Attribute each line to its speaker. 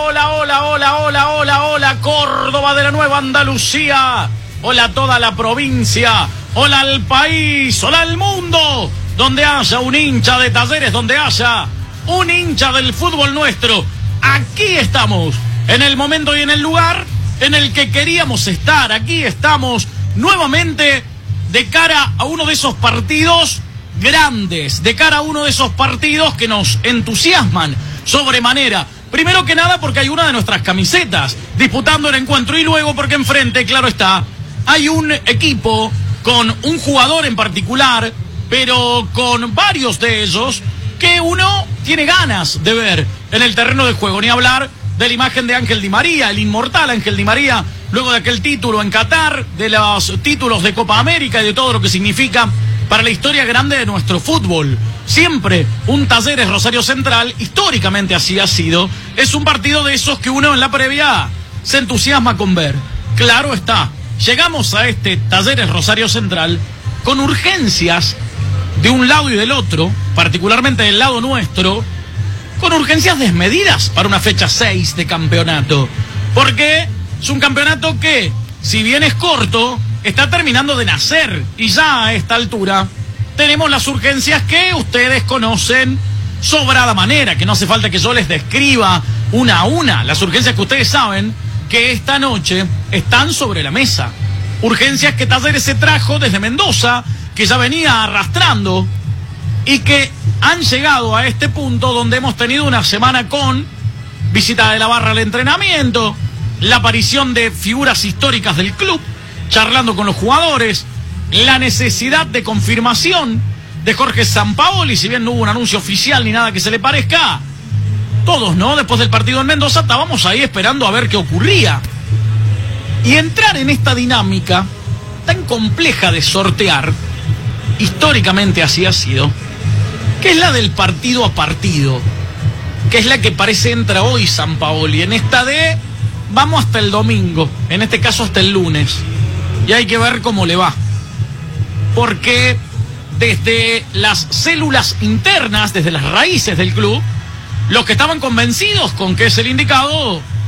Speaker 1: Hola, Córdoba de la Nueva Andalucía. Hola a toda la provincia. Hola al país. Hola al mundo. Donde haya un hincha de Talleres, donde haya un hincha del fútbol nuestro. Aquí estamos, en el momento y en el lugar en el que queríamos estar. Aquí estamos nuevamente de cara a uno de esos partidos grandes, de cara a uno de esos partidos que nos entusiasman sobremanera. Primero que nada porque hay una de nuestras camisetas disputando el encuentro, y luego porque enfrente, claro está, hay un equipo con un jugador en particular, pero con varios de ellos que uno tiene ganas de ver en el terreno de juego. Ni hablar de la imagen de Ángel Di María, el inmortal Ángel Di María, luego de aquel título en Qatar, de los títulos de Copa América y de todo lo que significa para la historia grande de nuestro fútbol. Siempre un Talleres Rosario Central, históricamente así ha sido, es un partido de esos que uno en la previa se entusiasma con ver. Claro está, llegamos a este Talleres Rosario Central con urgencias de un lado y del otro, particularmente del lado nuestro, con urgencias desmedidas para una fecha 6 de campeonato. Porque es un campeonato que, si bien es corto, está terminando de nacer, y ya a esta altura tenemos las urgencias que ustedes conocen sobrada manera, que no hace falta que yo les describa una a una, las urgencias que ustedes saben que esta noche están sobre la mesa. Urgencias que Talleres se trajo desde Mendoza, que ya venía arrastrando, y que han llegado a este punto donde hemos tenido una semana con visita de la barra al entrenamiento, la aparición de figuras históricas del club, charlando con los jugadores, la necesidad de confirmación de Jorge Sampaoli, si bien no hubo un anuncio oficial ni nada que se le parezca. Todos, ¿no? Después del partido en Mendoza estábamos ahí esperando a ver qué ocurría. Y entrar en esta dinámica tan compleja de sortear, históricamente así ha sido, que es la del partido a partido, que es la que parece entra hoy Sampaoli, en esta de vamos hasta el domingo, en este caso hasta el lunes, y hay que ver cómo le va. Porque desde las células internas, desde las raíces del club, los que estaban convencidos con que es el indicado